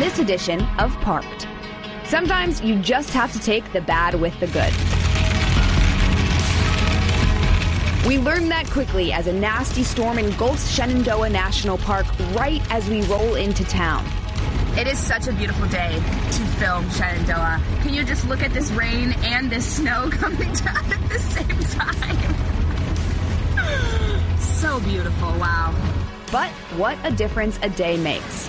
this edition of Parked. Sometimes you just have to take the bad with the good. We learned that quickly as a nasty storm engulfs Shenandoah National Park right as we roll into town. It is such a beautiful day to film Shenandoah. Can you just look at this rain and this snow coming down at the same time? So beautiful, wow. But what a difference a day makes.